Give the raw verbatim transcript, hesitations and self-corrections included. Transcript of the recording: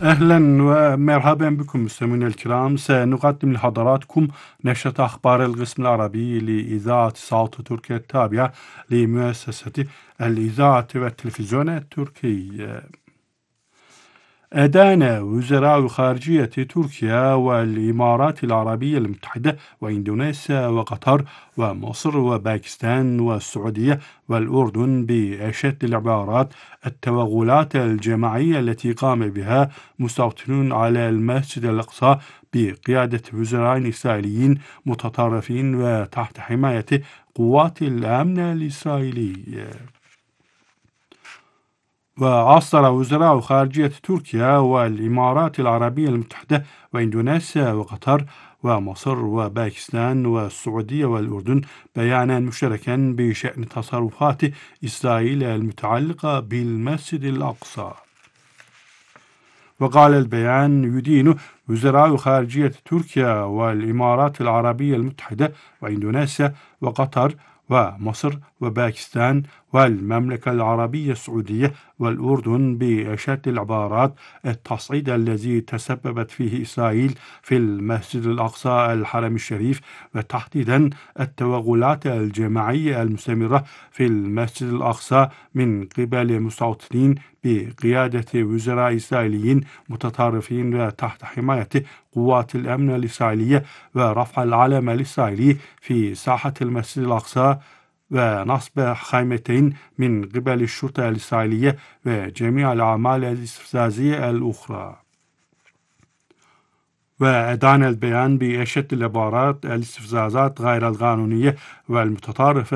أهلا ومرحبا بكم مستمعينا الكرام. سنقدم لحضراتكم نشرة أخبار القسم العربي لإذاعة صوت تركيا التابعة لمؤسسة الإذاعة والتلفزيون التركي. أدان وزراء خارجية تركيا والإمارات العربية المتحدة وإندونيسيا وقطر ومصر وباكستان والسعودية والأردن بأشد العبارات التوغلات الجماعية التي قام بها مستوطنون على المسجد الأقصى بقيادة وزراء إسرائيليين متطرفين وتحت حماية قوات الأمن الإسرائيلي. وعاصر وزراء خارجية تركيا والإمارات العربية المتحدة وإندونيسيا وقطر ومصر وباكستان والسعودية والأردن بيانا مشتركا بشأن تصرفات إسرائيل المتعلقة بالمسجد الأقصى. وقال البيان: يدين وزراء خارجية تركيا والإمارات العربية المتحدة وإندونيسيا وقطر ومصر وباكستان والمملكة العربية السعودية والأردن بأشد العبارات التصعيد الذي تسببت فيه إسرائيل في المسجد الأقصى الحرم الشريف، وتحديدا التوغلات الجماعية المستمرة في المسجد الأقصى من قبل مستوطنين بقيادة وزراء إسرائيليين متطرفين وتحت حماية قوات الأمن الإسرائيلية، ورفع العلم الإسرائيلي في ساحة المسجد الأقصى، ونصب خيمتين من قبل الشرطة الإسرائيلية، وجميع الأعمال الاستفزازية الأخرى. وأدان البيان بأشد العبارات الاستفزازات غير القانونية والمتطرفة